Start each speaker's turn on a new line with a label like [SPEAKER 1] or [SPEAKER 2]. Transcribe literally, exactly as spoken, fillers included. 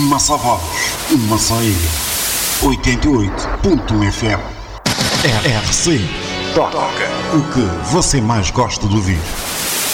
[SPEAKER 1] Massa Vozes, uma só ilha. oitenta e oito ponto um F M. R R C. Toca o que você mais gosta de ouvir.